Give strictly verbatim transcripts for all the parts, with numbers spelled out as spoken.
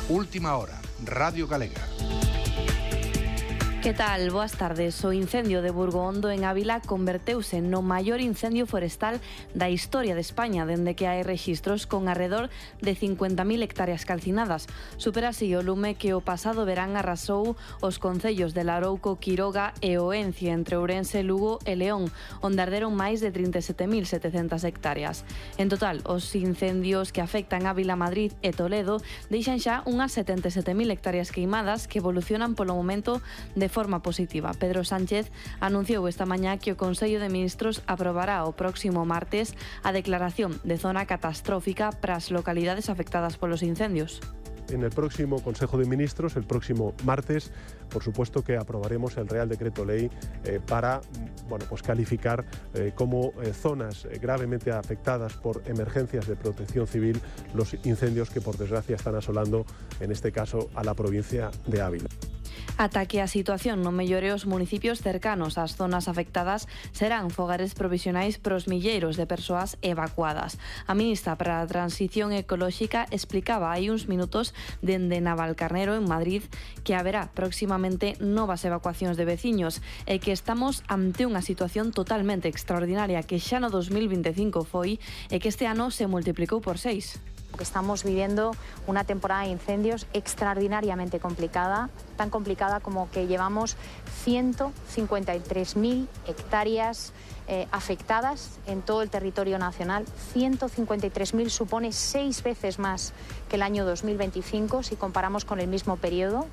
Última hora, Radio Galega. Que tal? Boas tardes. O incendio de Burgohondo en Ávila converteuse no maior incendio forestal da historia de España dende que hai rexistros con arredor de cincuenta mil hectáreas calcinadas. Supera así o lume que o pasado verán arrasou os concellos de Larouco, Quiroga e Oencia, entre Ourense, Lugo e León, onde arderon máis de trinta e sete mil setecentas hectáreas. En total, os incendios que afectan Ávila, Madrid e Toledo deixan xa unhas setenta e sete mil hectáreas queimadas que evolucionan polo momento de forma positiva. Pedro Sánchez anunciou esta mañá que o Consello de Ministros aprobará o próximo martes a declaración de zona catastrófica para as localidades afectadas polos incendios. En el próximo Consejo de Ministros, el próximo martes, por supuesto que aprobaremos el Real Decreto Ley eh, para bueno, pues calificar eh, como eh, zonas eh, gravemente afectadas por emergencias de protección civil los incendios que por desgracia están asolando, en este caso, a la provincia de Ávila. Ata que a situación non mellore, os municipios cercanos ás zonas afectadas serán fogares provisionais pros milleiros de persoas evacuadas. A ministra para a Transición Ecolóxica explicaba hai uns minutos dende Navalcarnero, en Madrid, que haberá próximamente novas evacuacións de veciños e que estamos ante unha situación totalmente extraordinaria que xa no dos mil vinte e cinco foi e que este ano se multiplicou por seis. Estamos viviendo una temporada de incendios extraordinariamente complicada, tan complicada como que llevamos ciento cincuenta y tres mil hectáreas eh, afectadas en todo el territorio nacional. ciento cincuenta y tres mil supone seis veces más que el año dos mil veinticinco si comparamos con el mismo periodo.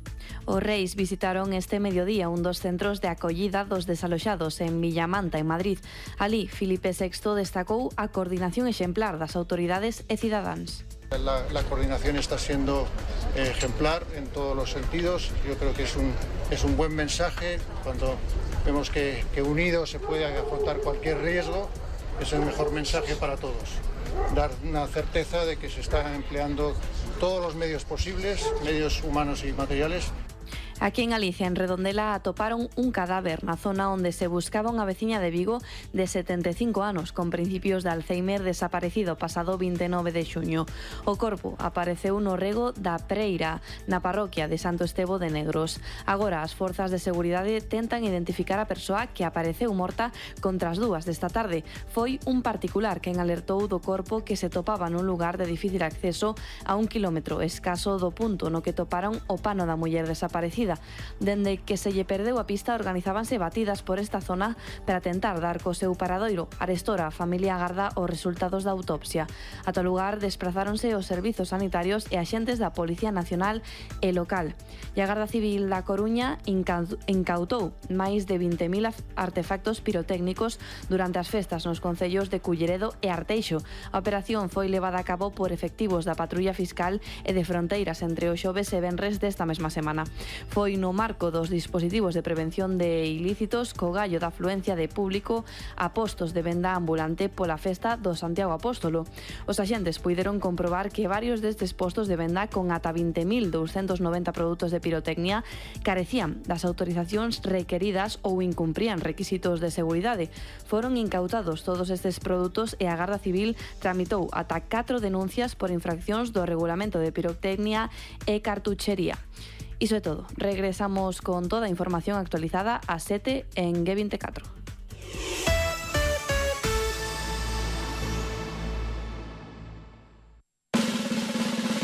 Os reis visitaron este mediodía un dos centros de acollida dos desaloxados en Villamanta, en Madrid. Alí, Filipe sexto destacou a coordinación exemplar das autoridades e cidadáns. La, la coordinación está siendo eh, ejemplar en todos los sentidos. Yo creo que es un, es un buen mensaje cuando vemos que, que unidos se puede afrontar cualquier riesgo. Es el mejor mensaje para todos. Dar una certeza de que se están empleando todos los medios posibles, medios humanos y materiales. Aquí en Galicia, en Redondela, atoparon un cadáver na zona onde se buscaba unha veciña de Vigo de setenta e cinco anos, con principios de Alzheimer, desaparecido pasado vinte e nove de xuño. O corpo apareceu no rego da Preira, na parroquia de Santo Estevo de Negros. Agora, as forzas de seguridade tentan identificar a persoa que apareceu morta contra as dúas desta tarde. Foi un particular quen alertou do corpo que se topaba nun lugar de difícil acceso a un kilómetro escaso do punto no que toparon o pano da muller desaparecida. Dende que se lle perdeu a pista, organizábanse batidas por esta zona para tentar dar co seu paradoiro. Arestora a familia agarda os resultados da autopsia. Ata o lugar desprazáronse os servizos sanitarios e axentes da Policía Nacional e local. E a Garda Civil da Coruña incautou máis de vinte mil artefactos pirotécnicos durante as festas nos concellos de Culleredo e Arteixo. A operación foi levada a cabo por efectivos da Patrulla Fiscal e de Fronteiras entre os xoves e venres desta mesma semana. Foi no marco dos dispositivos de prevención de ilícitos co gallo da afluencia de público a postos de venda ambulante pola festa do Santiago Apóstolo. Os axentes puideron comprobar que varios destes postos de venda con ata vinte mil douscentos noventa produtos de pirotecnia carecían das autorizacións requeridas ou incumprían requisitos de seguridade. Foron incautados todos estes produtos e a Garda Civil tramitou ata catro denuncias por infraccións do Regulamento de Pirotecnia e Cartuchería. Iso é todo. Regresamos con toda a información actualizada a sete en G veinticuatro.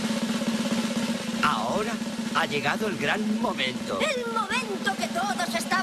Ahora ha llegado el gran momento. El momento que todos están